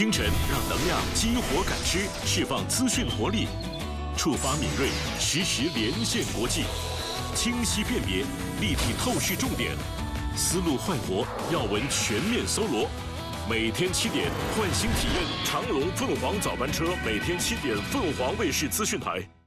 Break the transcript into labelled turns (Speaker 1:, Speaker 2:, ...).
Speaker 1: 清晨让能量激活感知，释放资讯活力，触发敏锐，实时连线国际，清晰辨别，立体透视重点，思路焕活，要闻全面搜罗。每天7点，换新体验长隆凤凰早班车，每天7点，凤凰卫视资讯台。